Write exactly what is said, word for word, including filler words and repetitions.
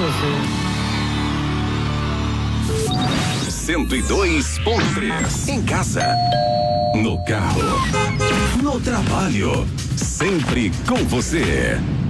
você. cento e dois ponto três. Em casa, no carro, no trabalho, sempre com você.